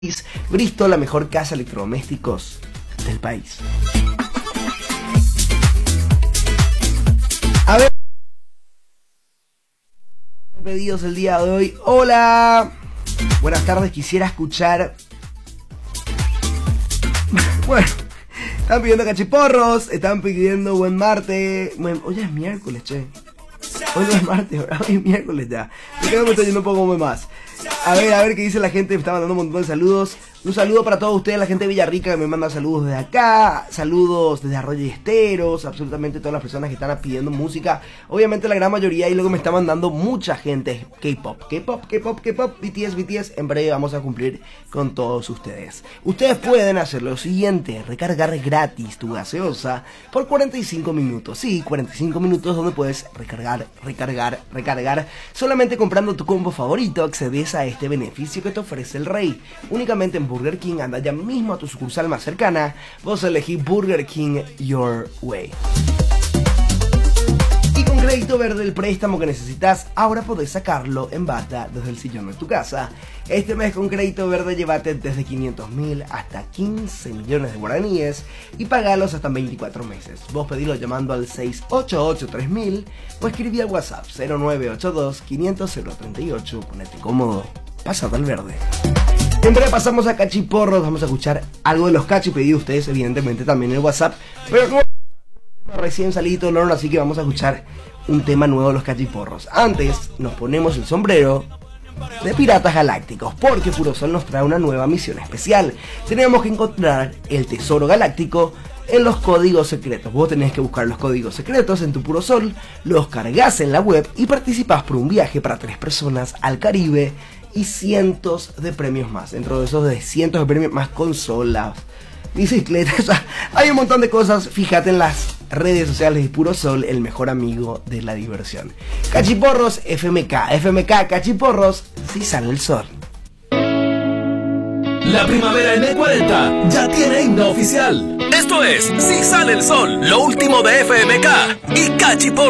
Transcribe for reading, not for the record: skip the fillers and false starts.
Bristol, la mejor casa de electrodomésticos del país. A ver, pedidos el día de hoy. Hola, buenas tardes, quisiera escuchar. Bueno, están pidiendo cachiporros, están pidiendo buen martes. Hoy es miércoles, che. Hoy no es martes, hoy es miércoles ya. Me estoy yendo un poco más. A ver qué dice la gente. Me está mandando un montón de saludos. Un saludo para todos ustedes, la gente de Villarrica que me manda saludos desde acá. Saludos desde Arroyo y Esteros. Absolutamente todas las personas que están pidiendo música. Obviamente la gran mayoría. Y luego me está mandando mucha gente K-pop, BTS. En breve vamos a cumplir con todos ustedes. Ustedes pueden hacer lo siguiente: recargar gratis tu gaseosa por 45 minutos. Sí, 45 minutos donde puedes recargar. Solamente comprando tu combo favorito accedes a este beneficio que te ofrece el Rey. Únicamente en Burger King. Anda ya mismo a tu sucursal más cercana. Vos elegí Burger King Your Way. Y con Crédito Verde, el préstamo que necesitas, ahora podés sacarlo en bata desde el sillón de tu casa. Este mes con Crédito Verde llévate desde 500.000 hasta 15 millones de guaraníes y pagalos hasta 24 meses. Vos pedilo llamando al 688-3000 o escribí al WhatsApp 0982-500-038. Ponete cómodo, pasate al verde. En breve pasamos a cachiporros. Vamos a escuchar algo de los cachis pedidos ustedes, evidentemente también en el WhatsApp, pero como recién salido del horno, así que vamos a escuchar un tema nuevo de los cachiporros. Antes nos ponemos el sombrero de Piratas Galácticos, porque Purosol nos trae una nueva misión especial. Tenemos que encontrar el tesoro galáctico en los códigos secretos. Vos tenés que buscar los códigos secretos en tu Purosol, los cargas en la web y participás por un viaje para 3 personas al Caribe y cientos de premios más. Dentro de esos de cientos de premios más, consolas, bicicletas, o sea, hay un montón de cosas. Fíjate en las redes sociales de Purosol, el mejor amigo de la diversión. Cachiporros FMK, cachiporros, si sale el sol. La primavera en E40 ya tiene himno oficial. Esto es Si Sale el Sol, lo último de FMK y Cachiporros.